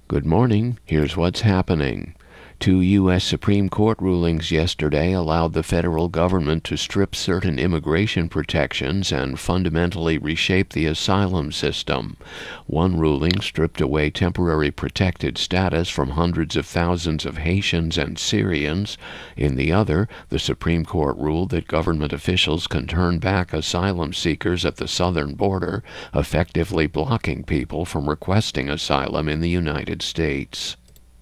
Good morning. Here's what's happening. Two U.S. Supreme Court rulings yesterday allowed the federal government to strip certain immigration protections and fundamentally reshape the asylum system. One ruling stripped away temporary protected status from hundreds of thousands of Haitians and Syrians. In the other, the Supreme Court ruled that government officials can turn back asylum seekers at the southern border, effectively blocking people from requesting asylum in the United States.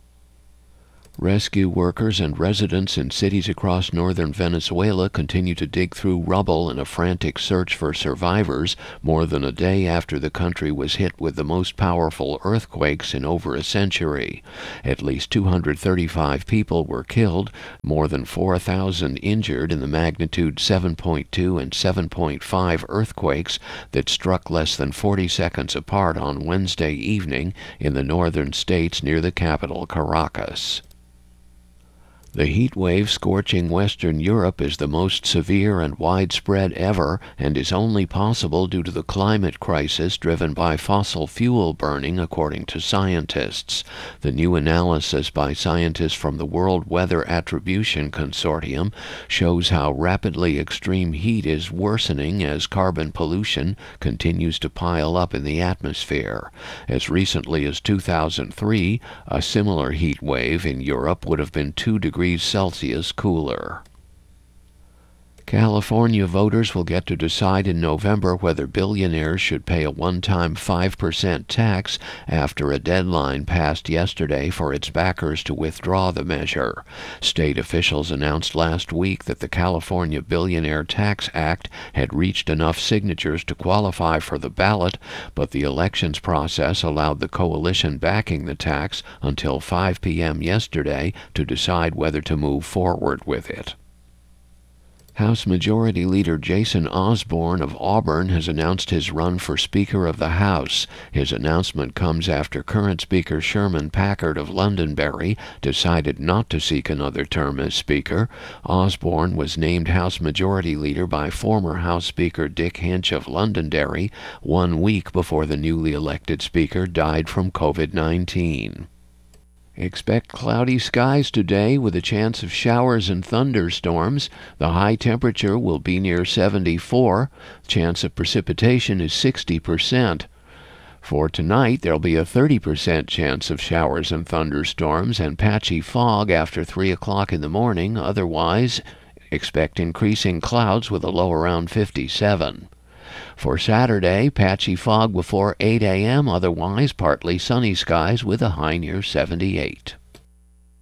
Rescue workers and residents in cities across northern Venezuela continue to dig through rubble in a frantic search for survivors more than a day after the country was hit with the most powerful earthquakes in over a century. At least 235 people were killed, more than 4,000 injured in the magnitude 7.2 and 7.5 earthquakes that struck less than 40 seconds apart on Wednesday evening in the northern states near the capital, Caracas. The heat wave scorching Western Europe is the most severe and widespread ever and is only possible due to the climate crisis driven by fossil fuel burning, according to scientists. The new analysis by scientists from the World Weather Attribution Consortium shows how rapidly extreme heat is worsening as carbon pollution continues to pile up in the atmosphere. As recently as 2003, a similar heat wave in Europe would have been 2 degrees Celsius cooler. California voters will get to decide in November whether billionaires should pay a one-time 5% tax after a deadline passed yesterday for its backers to withdraw the measure. State officials announced last week that the California Billionaire Tax Act had reached enough signatures to qualify for the ballot, but the elections process allowed the coalition backing the tax until 5 p.m. yesterday to decide whether to move forward with it. House Majority Leader Jason Osborne of Auburn has announced his run for Speaker of the House. His announcement comes after current Speaker Sherman Packard of Londonderry decided not to seek another term as Speaker. Osborne was named House Majority Leader by former House Speaker Dick Hinch of Londonderry 1 week before the newly elected Speaker died from COVID-19. Expect cloudy skies today with a chance of showers and thunderstorms. The high temperature will be near 74. Chance of precipitation is 60%. For tonight, there'll be a 30% chance of showers and thunderstorms and patchy fog after 3 o'clock in the morning. Otherwise, expect increasing clouds with a low around 57. For Saturday, patchy fog before 8 a.m., otherwise partly sunny skies with a high near 78.